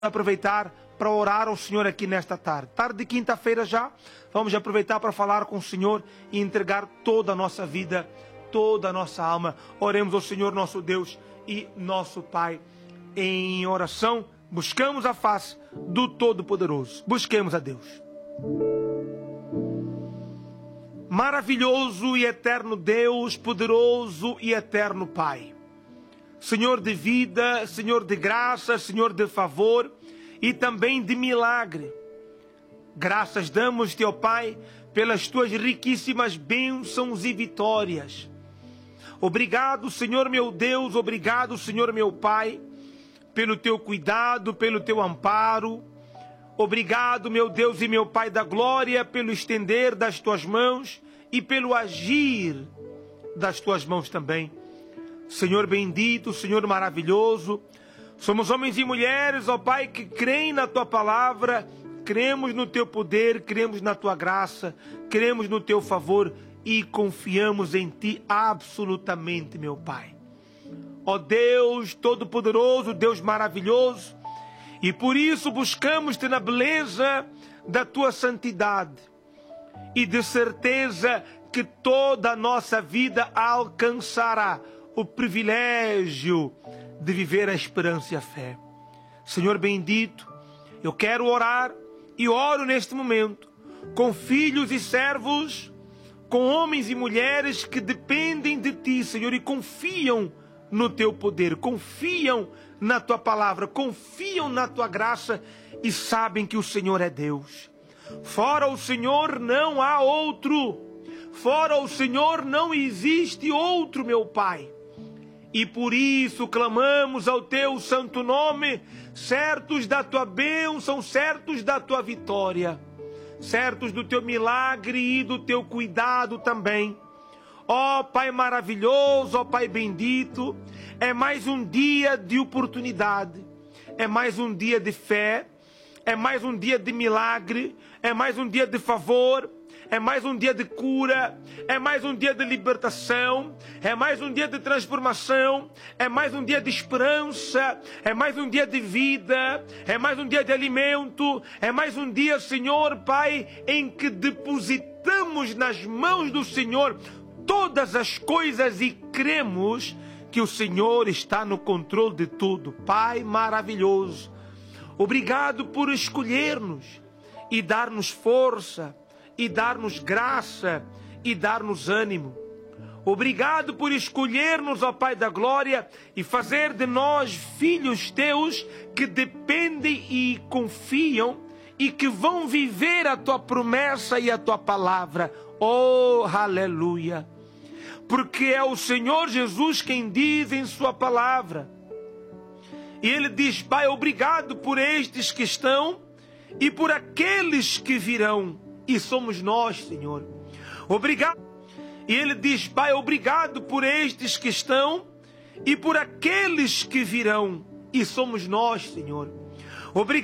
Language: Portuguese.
aproveitar para orar ao Senhor aqui nesta tarde. Tarde de quinta-feira já, vamos aproveitar para falar com o Senhor e entregar toda a nossa vida, toda a nossa alma. Oremos ao Senhor nosso Deus e nosso Pai em oração. Buscamos a face do Todo-Poderoso. Busquemos a Deus. Maravilhoso e eterno Deus, poderoso e eterno Pai. Senhor de vida, Senhor de graça, Senhor de favor e também de milagre. Graças damos-te, ó Pai, pelas tuas riquíssimas bênçãos e vitórias. Obrigado, Senhor meu Deus, obrigado, Senhor meu Pai, pelo teu cuidado, pelo teu amparo. Obrigado, meu Deus e meu Pai da glória, pelo estender das tuas mãos e pelo agir das tuas mãos também. Senhor bendito, Senhor maravilhoso, somos homens e mulheres, ó Pai, que creem na tua palavra, cremos no teu poder, cremos na tua graça, cremos no teu favor e confiamos em ti absolutamente, meu Pai. Ó Deus Todo-Poderoso, Deus maravilhoso, e por isso buscamos-te na beleza da tua santidade e de certeza que toda a nossa vida alcançará o privilégio de viver a esperança e a fé. Senhor bendito, eu quero orar e oro neste momento com filhos e servos, com homens e mulheres que dependem de ti, Senhor, e confiam no teu poder, confiam na tua palavra, confiam na tua graça e sabem que o Senhor é Deus. Fora o Senhor não há outro, fora o Senhor não existe outro, meu Pai. E por isso clamamos ao teu santo nome, certos da tua bênção, certos da tua vitória, certos do teu milagre e do teu cuidado também. Ó Pai maravilhoso, ó Pai bendito, é mais um dia de oportunidade, é mais um dia de fé, é mais um dia de milagre, é mais um dia de favor, é mais um dia de cura, é mais um dia de libertação, é mais um dia de transformação, é mais um dia de esperança, é mais um dia de vida, é mais um dia de alimento, é mais um dia, Senhor Pai, em que depositamos nas mãos do Senhor todas as coisas e cremos que o Senhor está no controle de tudo. Pai maravilhoso, obrigado por escolher-nos e dar-nos força, e dar-nos graça, e dar-nos ânimo. Obrigado por escolher-nos, ó Pai da glória, e fazer de nós filhos teus que dependem e confiam, e que vão viver a tua promessa e a tua palavra. Oh, aleluia! Porque é o Senhor Jesus quem diz em sua palavra. E Ele diz, Pai, obrigado por estes que estão e por aqueles que virão. E somos nós, Senhor. Obrigado. E Ele diz, Pai, obrigado por estes que estão e por aqueles que virão. E somos nós, Senhor. Obrigado.